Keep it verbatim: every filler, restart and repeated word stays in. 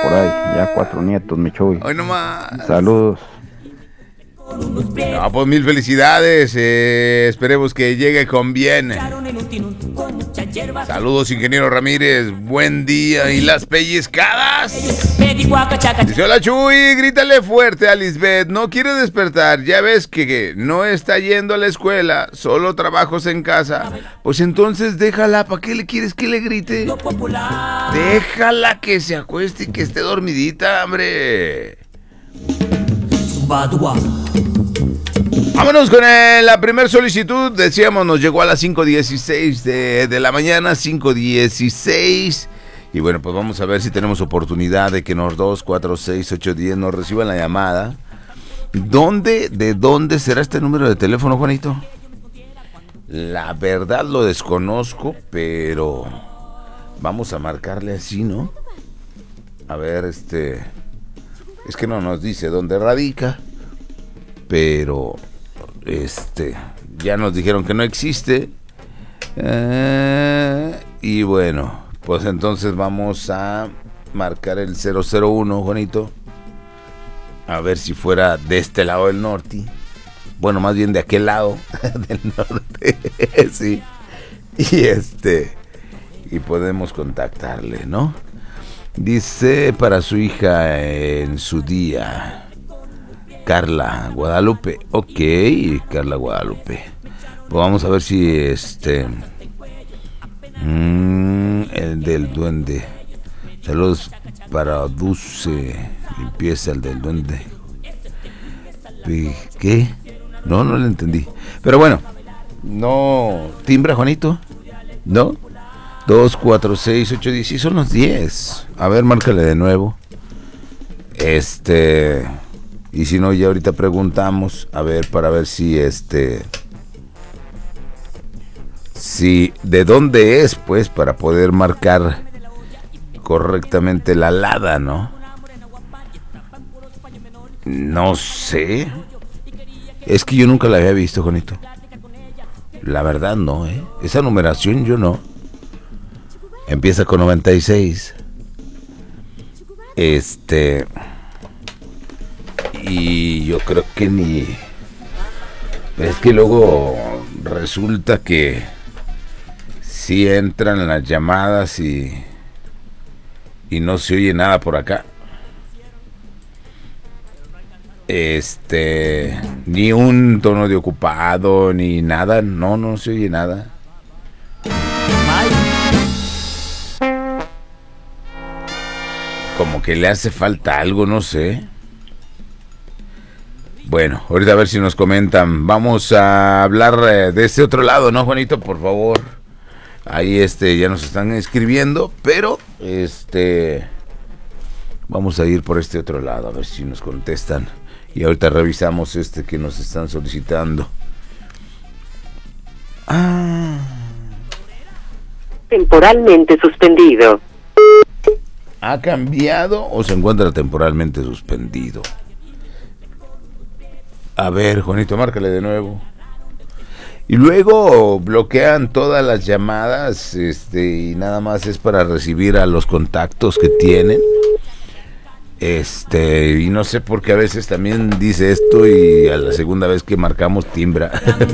por ahí. Ya cuatro nietos, mi Chuy. Hoy nomás. Saludos. No, pues mil felicidades. Eh, esperemos que llegue con bien. Saludos, ingeniero Ramírez. Buen día. ¿Y las pellizcadas? Dice: hola, Chuy. Grítale fuerte a Lisbeth. No quiere despertar. Ya ves que, que no está yendo a la escuela. Solo trabajos en casa. Pues entonces déjala. ¿Para qué le quieres que le grite? Déjala que se acueste y que esté dormidita, hombre. Vámonos con el, la primera solicitud. Decíamos, nos llegó a las cinco dieciséis de, de la mañana, cinco dieciséis. Y bueno, pues vamos a ver si tenemos oportunidad de que nos dos, cuatro, seis, ocho, diez nos reciban la llamada. ¿Dónde, de dónde será este número de teléfono, Juanito? La verdad lo desconozco, pero vamos a marcarle así, ¿no? A ver, este... Es que no nos dice dónde radica, pero este ya nos dijeron que no existe. Eh, y bueno, pues entonces vamos a marcar el cero cero uno, Juanito. A ver si fuera de este lado del norte. Bueno, más bien de aquel lado del norte. Sí. Y este y podemos contactarle, ¿no? Dice para su hija en su día, Carla Guadalupe. Ok, Carla Guadalupe. Pues vamos a ver si este mmm, el del duende. Saludos para Dulce Limpieza, el del duende. ¿Qué? No, no le entendí. Pero bueno, no timbra, Juanito. ¿No? dos, cuatro, seis, ocho, diez, son los diez. A ver, márcale de nuevo. Este, y si no, ya ahorita preguntamos, a ver, para ver si este, si, de dónde es, pues, para poder marcar correctamente la alada, ¿no? No sé. Es que yo nunca la había visto, Juanito. La verdad no, ¿eh? Esa numeración yo no. Empieza con noventa y seis. Este. Y yo creo que ni. Es que luego resulta que sí entran las llamadas y. Y no se oye nada por acá. Este. Ni un tono de ocupado, ni nada. No, no se oye nada. Como que le hace falta algo, no sé. Bueno, ahorita a ver si nos comentan. Vamos a hablar eh, de este otro lado, ¿no, Juanito? Por favor. Ahí este ya nos están escribiendo, pero este vamos a ir por este otro lado a ver si nos contestan. Y ahorita revisamos este que nos están solicitando. Ah. Temporalmente suspendido. ¿Ha cambiado o se encuentra temporalmente suspendido? A ver, Juanito, márcale de nuevo. Y luego bloquean todas las llamadas, este, y nada más es para recibir a los contactos que tienen. Este, y no sé por qué a veces también dice esto y a la segunda vez que marcamos timbra.